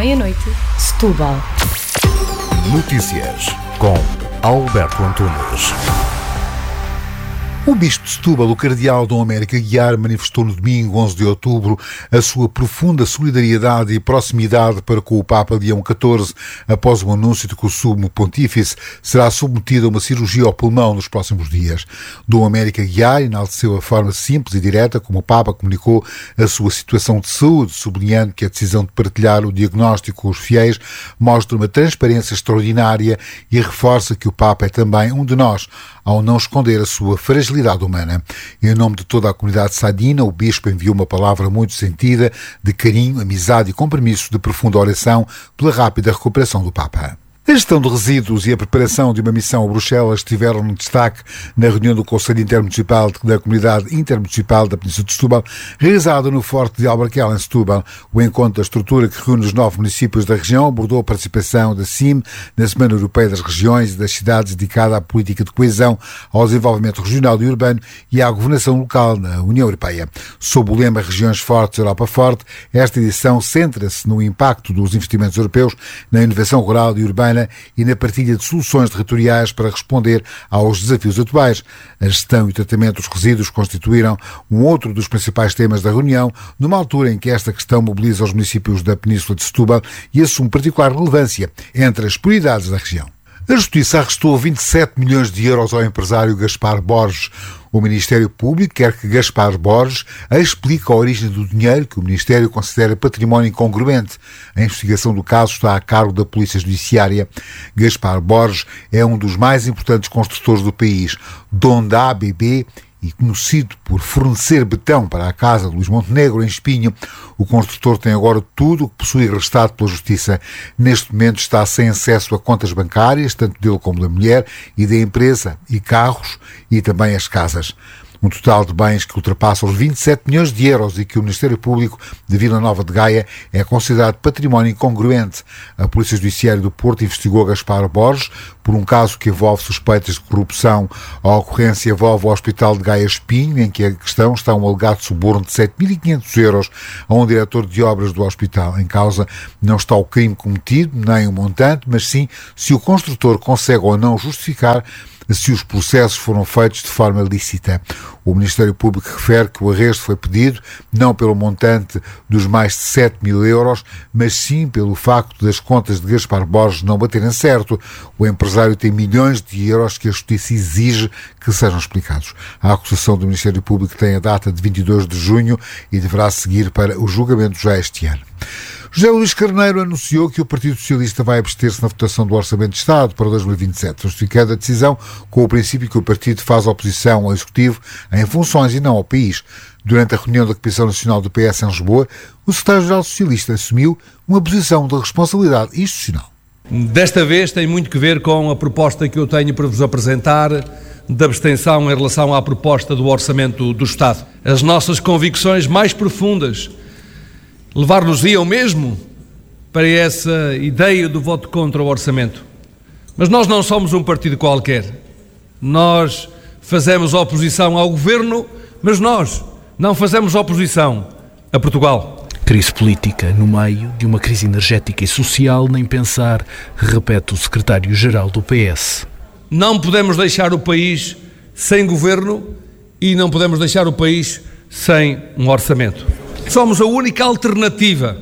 meia-noite, Setúbal. Notícias com Alberto Antunes. O bispo de Setúbal, o cardeal Dom Américo Aguiar, manifestou no domingo, 11 de outubro, a sua profunda solidariedade e proximidade para com o Papa Leão XIV, após o anúncio de que o sumo pontífice será submetido a uma cirurgia ao pulmão nos próximos dias. Dom Américo Aguiar enalteceu a forma simples e direta como o Papa comunicou a sua situação de saúde, sublinhando que a decisão de partilhar o diagnóstico com os fiéis mostra uma transparência extraordinária e reforça que o Papa é também um de nós, ao não esconder a sua fragilidade humana. Em nome de toda a comunidade sadina, o bispo enviou uma palavra muito sentida de carinho, amizade e compromisso de profunda oração pela rápida recuperação do Papa. A gestão de resíduos e a preparação de uma missão a Bruxelas estiveram no destaque na reunião do Conselho Intermunicipal da Comunidade Intermunicipal da Península de Setúbal, realizada no Forte de Albarquel, em Setúbal. O encontro da estrutura que reúne os 9 municípios da região abordou a participação da CIM na Semana Europeia das Regiões e das Cidades, dedicada à política de coesão, ao desenvolvimento regional e urbano e à governação local na União Europeia. Sob o lema Regiões Fortes, Europa Forte, esta edição centra-se no impacto dos investimentos europeus na inovação rural e urbana e na partilha de soluções territoriais para responder aos desafios atuais. A gestão e o tratamento dos resíduos constituíram um outro dos principais temas da reunião, numa altura em que esta questão mobiliza os municípios da Península de Setúbal e assume particular relevância entre as prioridades da região. A Justiça arrestou 27 milhões de euros ao empresário Gaspar Borges. O Ministério Público quer que Gaspar Borges explique a origem do dinheiro que o Ministério considera património incongruente. A investigação do caso está a cargo da Polícia Judiciária. Gaspar Borges é um dos mais importantes construtores do país, dono da ABB e conhecido por fornecer betão para a casa de Luís Montenegro, em Espinho. O construtor tem agora tudo o que possui arrestado pela Justiça. Neste momento está sem acesso a contas bancárias, tanto dele como da mulher, e da empresa, e carros, e também as casas. Um total de bens que ultrapassa os 27 milhões de euros e que o Ministério Público de Vila Nova de Gaia é considerado património incongruente. A Polícia Judiciária do Porto investigou Gaspar Borges por um caso que envolve suspeitas de corrupção. A ocorrência envolve o Hospital de Gaia Espinho, em que a questão está um alegado suborno de 7.500 euros a um diretor de obras do hospital. Em causa não está o crime cometido, nem o montante, mas sim se o construtor consegue ou não justificar se os processos foram feitos de forma lícita. O Ministério Público refere que o arresto foi pedido não pelo montante dos mais de 7 mil euros, mas sim pelo facto das contas de Gaspar Borges não baterem certo. O empresário tem milhões de euros que a Justiça exige que sejam explicados. A acusação do Ministério Público tem a data de 22 de junho e deverá seguir para o julgamento já este ano. José Luís Carneiro anunciou que o Partido Socialista vai abster-se na votação do Orçamento de Estado para 2027, justificando a decisão com o princípio que o partido faz oposição ao Executivo em funções e não ao país. Durante a reunião da Comissão Nacional do PS em Lisboa, o secretário-geral socialista assumiu uma posição de responsabilidade institucional. Desta vez tem muito que ver com a proposta que eu tenho para vos apresentar de abstenção em relação à proposta do Orçamento do Estado. As nossas convicções mais profundas levar-nos-iam mesmo para essa ideia do voto contra o orçamento. Mas nós não somos um partido qualquer. Nós fazemos oposição ao governo, mas nós não fazemos oposição a Portugal. Crise política no meio de uma crise energética e social, nem pensar, repete o secretário-geral do PS. Não podemos deixar o país sem governo e não podemos deixar o país sem um orçamento. Somos a única alternativa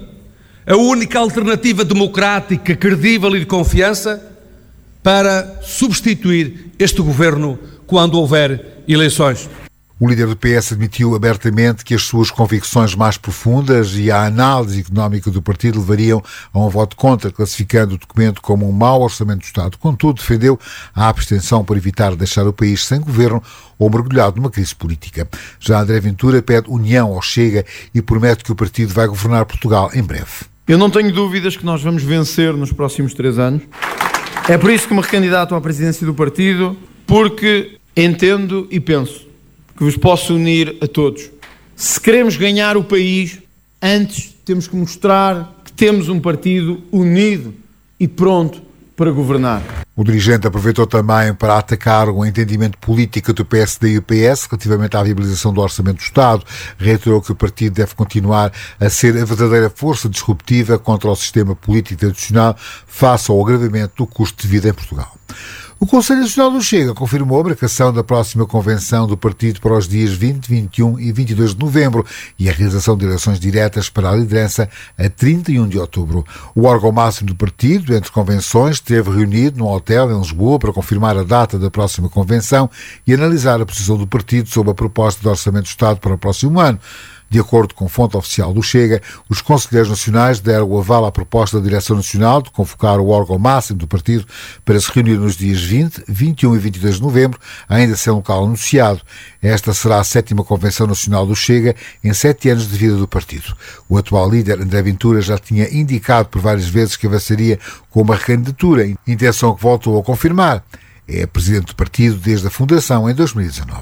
democrática, credível e de confiança para substituir este governo quando houver eleições. O líder do PS admitiu abertamente que as suas convicções mais profundas e a análise económica do partido levariam a um voto contra, classificando o documento como um mau orçamento do Estado. Contudo, defendeu a abstenção para evitar deixar o país sem governo ou mergulhado numa crise política. Já André Ventura pede união ao Chega e promete que o partido vai governar Portugal em breve. Eu não tenho dúvidas que nós vamos vencer nos próximos 3 anos. É por isso que me recandidato à presidência do partido, porque entendo e penso que vos posso unir a todos. Se queremos ganhar o país, antes temos que mostrar que temos um partido unido e pronto para governar. O dirigente aproveitou também para atacar o entendimento político do PSD e o PS relativamente à viabilização do Orçamento do Estado. Reiterou que o partido deve continuar a ser a verdadeira força disruptiva contra o sistema político tradicional face ao agravamento do custo de vida em Portugal. O Conselho Nacional do Chega confirmou a marcação da próxima convenção do partido para os dias 20, 21 e 22 de novembro e a realização de eleições diretas para a liderança a 31 de outubro. O órgão máximo do partido, entre convenções, esteve reunido num hotel em Lisboa para confirmar a data da próxima convenção e analisar a posição do partido sobre a proposta de Orçamento do Estado para o próximo ano. De acordo com fonte oficial do Chega, os conselheiros nacionais deram o aval à proposta da Direção Nacional de convocar o órgão máximo do partido para se reunir nos dias 20, 21 e 22 de novembro, ainda sem local anunciado. Esta será a 7ª Convenção Nacional do Chega em 7 anos de vida do partido. O atual líder, André Ventura, já tinha indicado por várias vezes que avançaria com uma recandidatura, intenção que voltou a confirmar. É presidente do partido desde a fundação em 2019.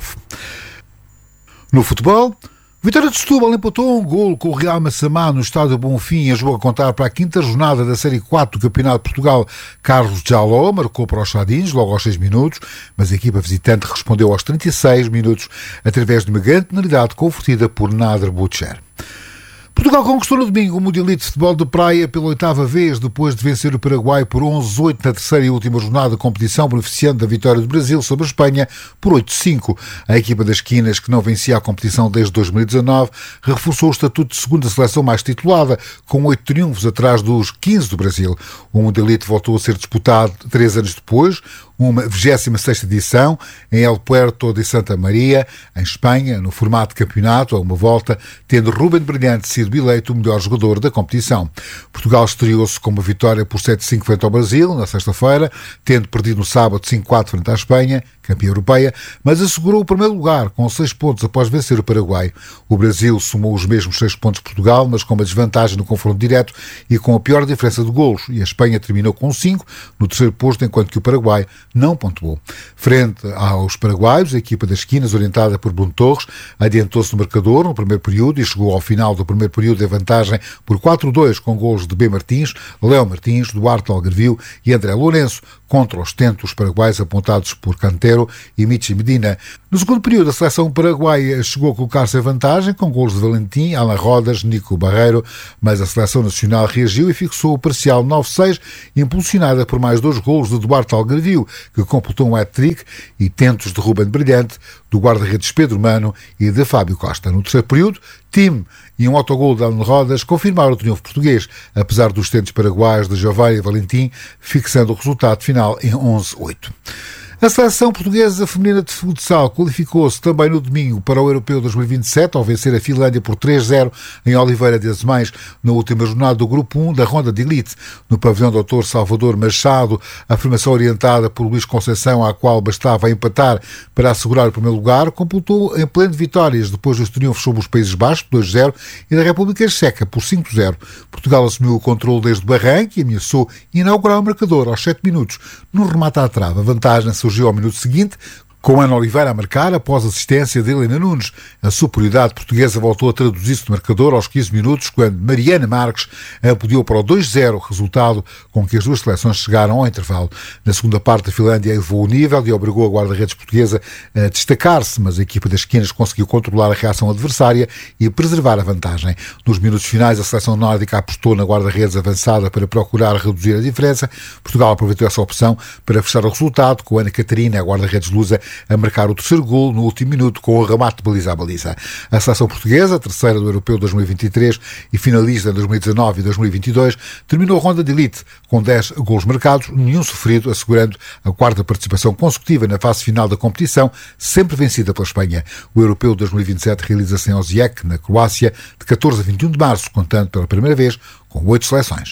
No futebol, Vitória de Setúbal empatou um golo com o Real Massamá no estádio Bonfim, em jogo a contar para a 5ª jornada da Série 4 do Campeonato de Portugal. Carlos Jaló marcou para os Chadins logo aos 6 minutos, mas a equipa visitante respondeu aos 36 minutos através de uma grande penalidade convertida por Nader Butcher. Portugal conquistou no domingo o Mundialito de Futebol de Praia pela 8ª vez, depois de vencer o Paraguai por 11-8 na terceira e última jornada da competição, beneficiando da vitória do Brasil sobre a Espanha por 8-5. A equipa das Quinas, que não vencia a competição desde 2019, reforçou o estatuto de segunda seleção mais titulada, com 8 triunfos atrás dos 15 do Brasil. O Mundialito voltou a ser disputado 3 anos depois, uma 26ª edição, em El Puerto de Santa Maria, em Espanha, no formato de campeonato, a uma volta, tendo Rúben Brilhante sido eleito o melhor jogador da competição. Portugal estreou-se com uma vitória por 7-5 frente ao Brasil, na sexta-feira, tendo perdido no sábado 5-4 frente à Espanha, campeã europeia, mas assegurou o primeiro lugar, com 6 pontos após vencer o Paraguai. O Brasil somou os mesmos 6 pontos de Portugal, mas com uma desvantagem no confronto direto e com a pior diferença de golos, e a Espanha terminou com 5 no terceiro posto, enquanto que o Paraguai não pontuou. Frente aos paraguaios, a equipa das Quinas, orientada por Bruno Torres, adiantou-se no marcador no primeiro período e chegou ao final do primeiro período em vantagem por 4-2, com golos de B. Martins, Léo Martins, Duarte Algarvio e André Lourenço, contra os tentos paraguaios apontados por Cantero e Michi Medina. No segundo período, a seleção paraguaia chegou a colocar-se em vantagem, com golos de Valentim, Alan Rodas, Nico Barreiro, mas a seleção nacional reagiu e fixou o parcial 9-6, impulsionada por mais 2 golos de Duarte Algarvio, que completou um hat-trick, e tentos de Rúben Brilhante, do guarda-redes Pedro Mano e de Fábio Costa. No terceiro período, Tim e um autogol de Alan Rodas confirmaram o triunfo português, apesar dos tentos paraguaios de Giovanni e Valentim, fixando o resultado final em 11-8. A seleção portuguesa feminina de futsal qualificou-se também no domingo para o Europeu 2027 ao vencer a Finlândia por 3-0 em Oliveira de Azemais na última jornada do Grupo 1 da Ronda de Elite. No pavilhão do Dr. Salvador Machado, a formação orientada por Luís Conceição, à qual bastava empatar para assegurar o primeiro lugar, completou em pleno de vitórias depois dos triunfos sobre os Países Baixos por 2-0 e da República Checa por 5-0. Portugal assumiu o controle desde o barranco e ameaçou inaugurar o marcador aos 7 minutos. No remate à trave, a vantagem surgiu ao minuto seguinte, com Ana Oliveira a marcar após a assistência de Helena Nunes. A superioridade portuguesa voltou a traduzir-se no marcador aos 15 minutos, quando Mariana Marques ampliou para o 2-0, resultado com que as duas seleções chegaram ao intervalo. Na segunda parte, a Finlândia elevou o nível e obrigou a guarda-redes portuguesa a destacar-se, mas a equipa das Quinas conseguiu controlar a reação adversária e preservar a vantagem. Nos minutos finais, a seleção nórdica apostou na guarda-redes avançada para procurar reduzir a diferença. Portugal aproveitou essa opção para fechar o resultado, com Ana Catarina, a guarda-redes lusa, a marcar o terceiro golo no último minuto com o remate de baliza a baliza. A seleção portuguesa, terceira do Europeu 2023 e finalista em 2019 e 2022, terminou a ronda de elite com 10 golos marcados, nenhum sofrido, assegurando a 4ª participação consecutiva na fase final da competição, sempre vencida pela Espanha. O Europeu 2027 realiza-se em Osijek, na Croácia, de 14 a 21 de março, contando pela primeira vez com 8 seleções.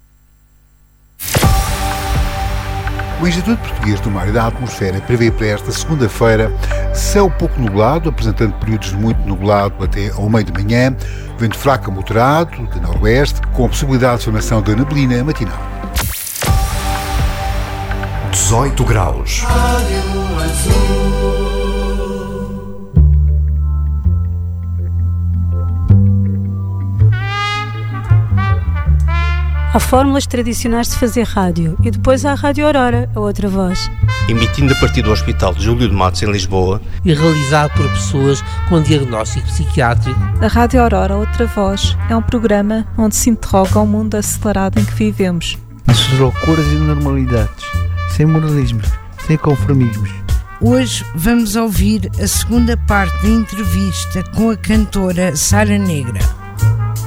O Instituto Português do Mar e da Atmosfera prevê para esta segunda-feira céu pouco nublado, apresentando períodos de muito nublado até ao meio de manhã, vento fraco a moderado, de noroeste, com a possibilidade de formação de neblina matinal. 18 graus. Há fórmulas tradicionais de fazer rádio e depois há a Rádio Aurora, a outra voz. Emitindo a partir do Hospital de Júlio de Matos, em Lisboa. E realizado por pessoas com diagnóstico psiquiátrico. A Rádio Aurora, outra voz, é um programa onde se interroga o mundo acelerado em que vivemos. Nas suas loucuras e normalidades, sem moralismos, sem conformismos. Hoje vamos ouvir a segunda parte da entrevista com a cantora Sara Negra.